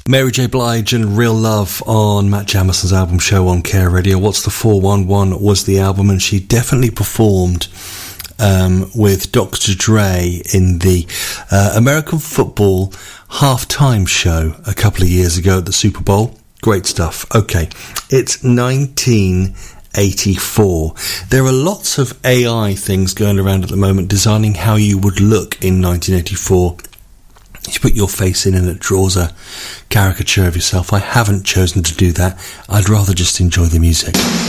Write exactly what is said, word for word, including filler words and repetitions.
Mary J. Blige and Real Love on Matt Jamison's album Show on Care Radio. What's the four one one was the album, and she definitely performed um, with Doctor Dre in the uh, American football halftime show a couple of years ago at the Super Bowl. Great stuff. Okay, it's nineteen eighty-four. There are lots of A I things going around at the moment designing how you would look in nineteen eighty-four. You put your face in and it draws a caricature of yourself. I haven't chosen to do that. I'd rather just enjoy the music.